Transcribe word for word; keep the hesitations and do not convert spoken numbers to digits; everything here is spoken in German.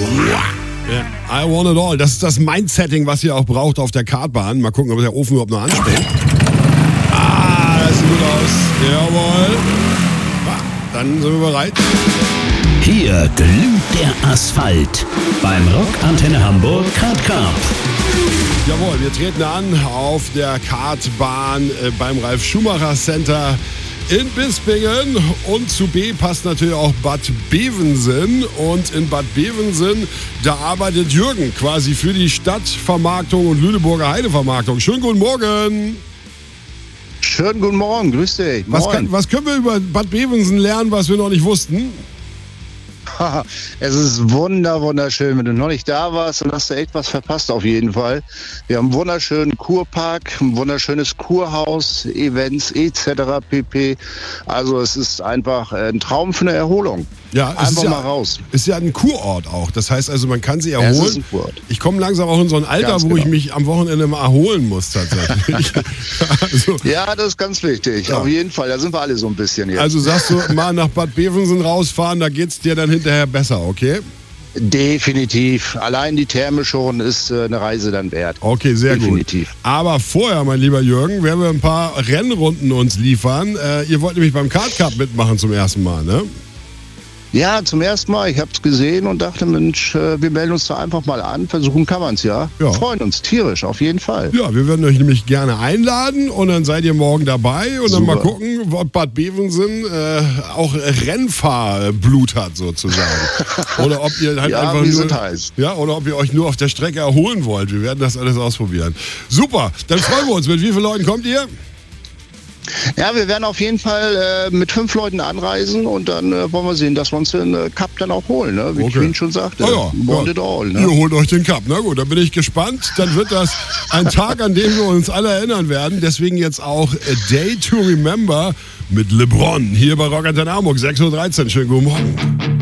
I want it all. Das ist das Mindsetting, was ihr auch braucht auf der Kartbahn. Mal gucken, ob der Ofen überhaupt noch anspringt. Ah, das sieht gut aus. Jawohl. Ah, dann sind wir bereit. Hier glüht der Asphalt beim Rock Antenne Hamburg Kart Cup. Jawohl, wir treten an auf der Kartbahn äh, beim Ralf Schumacher Center in Bispingen, und zu B passt natürlich auch Bad Bevensen, und in Bad Bevensen, da arbeitet Jürgen quasi für die Stadtvermarktung und Lüneburger Heidevermarktung. Schönen guten Morgen. Schönen guten Morgen, grüß dich. Was, kann, was können wir über Bad Bevensen lernen, was wir noch nicht wussten? Es ist wunder, wunderschön. Wenn du noch nicht da warst, dann hast du echt was verpasst auf jeden Fall. Wir haben einen wunderschönen Kurpark, ein wunderschönes Kurhaus, Events et cetera pp. Also es ist einfach ein Traum für eine Erholung. Ja, es einfach ist ja, mal raus. Ist ja ein Kurort auch. Das heißt also, man kann sich erholen. Ja, es ist ein Kurort. Ich komme langsam auch in so ein Alter, ganz wo genau. ich mich am Wochenende mal erholen muss tatsächlich. also, ja, das ist ganz wichtig. Ja. Auf jeden Fall. Da sind wir alle so ein bisschen jetzt. Also sagst du, mal nach Bad Bevensen rausfahren, da geht's dir dann hinterher besser, okay? Definitiv. Allein die Therme schon ist äh, eine Reise dann wert. Okay, sehr Definitiv. gut. Aber vorher, mein lieber Jürgen, werden wir ein paar Rennrunden uns liefern. Äh, ihr wollt nämlich beim Kart Cup mitmachen zum ersten Mal, ne? Ja, zum ersten Mal. Ich habe es gesehen und dachte, Mensch, wir melden uns da einfach mal an. Versuchen kann man es ja. ja. Wir freuen uns tierisch, auf jeden Fall. Ja, wir würden euch nämlich gerne einladen, und dann seid ihr morgen dabei und Super. Dann mal gucken, ob Bad Bevensen äh, auch Rennfahrblut hat sozusagen. Oder ob ihr halt ja, einfach wir nur, sind heiß. Ja, oder ob ihr euch nur auf der Strecke erholen wollt. Wir werden das alles ausprobieren. Super, dann freuen wir uns. Mit wie vielen Leuten kommt ihr? Ja, wir werden auf jeden Fall äh, mit fünf Leuten anreisen, und dann äh, wollen wir sehen, dass wir uns den äh, Cup dann auch holen, ne? Wie okay. Queen schon sagte. Oh ja, Want ja. it all, ne? Ihr holt euch den Cup. Na gut, dann bin ich gespannt. Dann wird das ein Tag, an dem wir uns alle erinnern werden. Deswegen jetzt auch A Day to Remember mit LeBron hier bei Rock Antenne Hamburg. sechs Uhr dreizehn. Schönen guten Morgen.